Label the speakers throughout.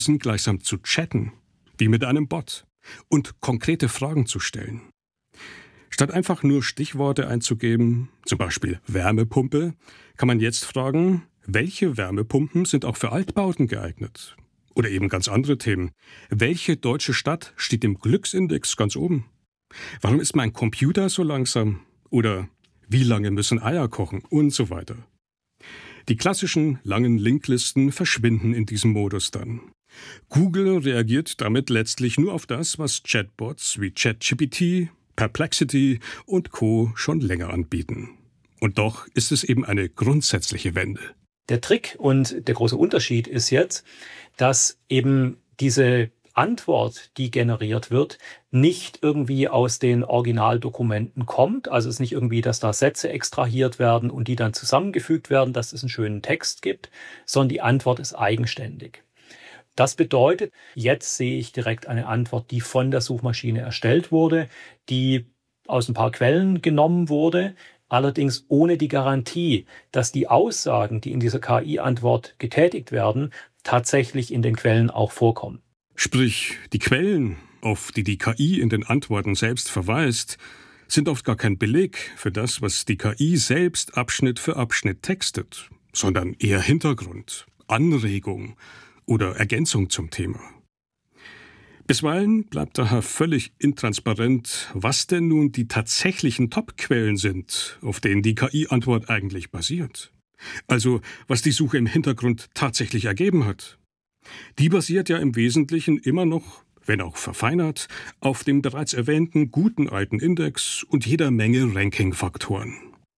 Speaker 1: gleichsam zu chatten, wie mit einem Bot, und konkrete Fragen zu stellen. Statt einfach nur Stichworte einzugeben, zum Beispiel Wärmepumpe, kann man jetzt fragen, welche Wärmepumpen sind auch für Altbauten geeignet? Oder eben ganz andere Themen. Welche deutsche Stadt steht im Glücksindex ganz oben? Warum ist mein Computer so langsam? Oder wie lange müssen Eier kochen? Und so weiter. Die klassischen langen Linklisten verschwinden in diesem Modus dann. Google reagiert damit letztlich nur auf das, was Chatbots wie ChatGPT, Perplexity und Co. schon länger anbieten. Und doch ist es eben eine grundsätzliche Wende.
Speaker 2: Der Trick und der große Unterschied ist jetzt, dass eben diese Antwort, die generiert wird, nicht irgendwie aus den Originaldokumenten kommt. Also es ist nicht irgendwie, dass da Sätze extrahiert werden und die dann zusammengefügt werden, dass es einen schönen Text gibt, sondern die Antwort ist eigenständig. Das bedeutet, jetzt sehe ich direkt eine Antwort, die von der Suchmaschine erstellt wurde, die aus ein paar Quellen genommen wurde, allerdings ohne die Garantie, dass die Aussagen, die in dieser KI-Antwort getätigt werden, tatsächlich in den Quellen auch vorkommen.
Speaker 1: Sprich, die Quellen, auf die die KI in den Antworten selbst verweist, sind oft gar kein Beleg für das, was die KI selbst Abschnitt für Abschnitt textet, sondern eher Hintergrund, Anregung oder Ergänzung zum Thema. Bisweilen bleibt daher völlig intransparent, was denn nun die tatsächlichen Top-Quellen sind, auf denen die KI-Antwort eigentlich basiert. Also, was die Suche im Hintergrund tatsächlich ergeben hat. Die basiert ja im Wesentlichen immer noch, wenn auch verfeinert, auf dem bereits erwähnten guten alten Index und jeder Menge Ranking-Faktoren.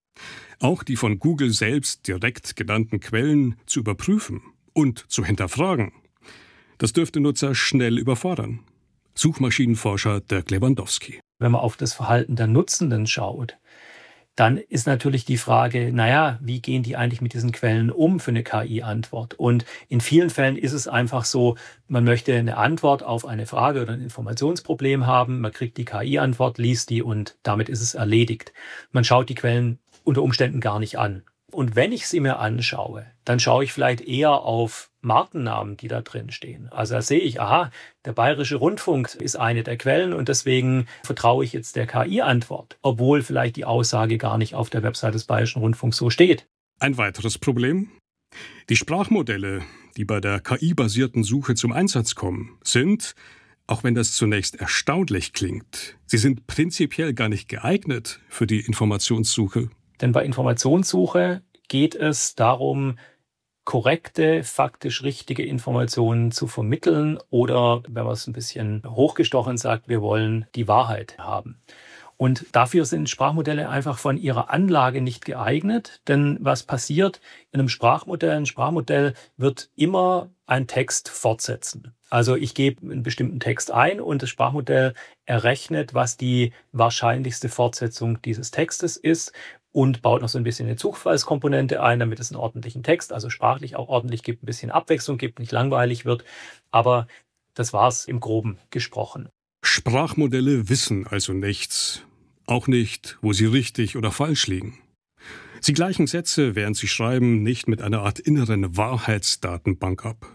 Speaker 1: Auch die von Google selbst direkt genannten Quellen zu überprüfen und zu hinterfragen, das dürfte Nutzer schnell überfordern. Suchmaschinenforscher Dirk Lewandowski.
Speaker 2: Wenn man auf das Verhalten der Nutzenden schaut, dann ist natürlich die Frage, wie gehen die eigentlich mit diesen Quellen um für eine KI-Antwort? Und in vielen Fällen ist es einfach so, man möchte eine Antwort auf eine Frage oder ein Informationsproblem haben, man kriegt die KI-Antwort, liest die und damit ist es erledigt. Man schaut die Quellen unter Umständen gar nicht an. Und wenn ich sie mir anschaue, dann schaue ich vielleicht eher auf Markennamen, die da drin stehen. Also da sehe ich, der Bayerische Rundfunk ist eine der Quellen und deswegen vertraue ich jetzt der KI-Antwort, obwohl vielleicht die Aussage gar nicht auf der Website des Bayerischen Rundfunks so steht.
Speaker 1: Ein weiteres Problem? Die Sprachmodelle, die bei der KI-basierten Suche zum Einsatz kommen, sind, auch wenn das zunächst erstaunlich klingt, sie sind prinzipiell gar nicht geeignet für die Informationssuche.
Speaker 2: Denn bei Informationssuche geht es darum, korrekte, faktisch richtige Informationen zu vermitteln oder, wenn man es ein bisschen hochgestochen sagt, wir wollen die Wahrheit haben. Und dafür sind Sprachmodelle einfach von ihrer Anlage nicht geeignet, denn was passiert in einem Sprachmodell? Ein Sprachmodell wird immer einen Text fortsetzen. Also ich gebe einen bestimmten Text ein und das Sprachmodell errechnet, was die wahrscheinlichste Fortsetzung dieses Textes ist und baut noch so ein bisschen eine Zufallskomponente ein, damit es einen ordentlichen Text, also sprachlich auch ordentlich gibt, ein bisschen Abwechslung gibt, nicht langweilig wird. Aber das war's im Groben gesprochen.
Speaker 1: Sprachmodelle wissen also nichts. Auch nicht, wo sie richtig oder falsch liegen. Sie gleichen Sätze, während sie schreiben, nicht mit einer Art inneren Wahrheitsdatenbank ab.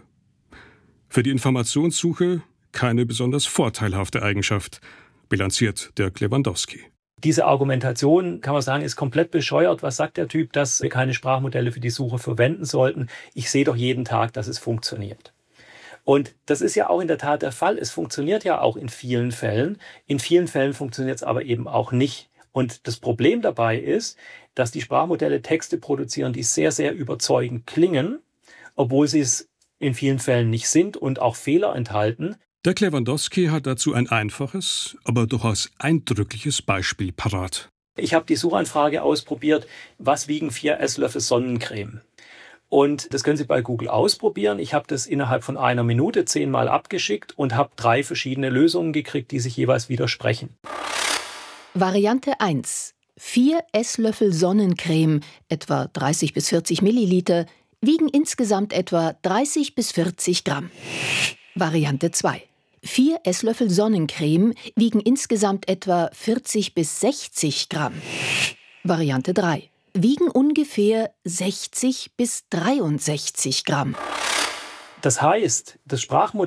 Speaker 1: Für die Informationssuche keine besonders vorteilhafte Eigenschaft, bilanziert Dirk Lewandowski.
Speaker 2: Diese Argumentation, kann man sagen, ist komplett bescheuert. Was sagt der Typ, dass wir keine Sprachmodelle für die Suche verwenden sollten? Ich sehe doch jeden Tag, dass es funktioniert. Und das ist ja auch in der Tat der Fall. Es funktioniert ja auch in vielen Fällen. In vielen Fällen funktioniert es aber eben auch nicht. Und das Problem dabei ist, dass die Sprachmodelle Texte produzieren, die sehr, sehr überzeugend klingen, obwohl sie es in vielen Fällen nicht sind und auch Fehler enthalten.
Speaker 1: Dirk Lewandowski hat dazu ein einfaches, aber durchaus eindrückliches Beispiel parat.
Speaker 2: Ich habe die Suchanfrage ausprobiert, was wiegen 4 Esslöffel Sonnencreme? Und das können Sie bei Google ausprobieren. Ich habe das innerhalb von einer Minute 10-mal abgeschickt und habe 3 verschiedene Lösungen gekriegt, die sich jeweils widersprechen.
Speaker 3: Variante 1. 4 Esslöffel Sonnencreme, etwa 30 bis 40 Milliliter, wiegen insgesamt etwa 30 bis 40 Gramm. Variante 2. 4 Esslöffel Sonnencreme wiegen insgesamt etwa 40 bis 60 Gramm. Variante 3. Wiegen ungefähr 60 bis 63 Gramm.
Speaker 2: Das heißt, das Sprachmodell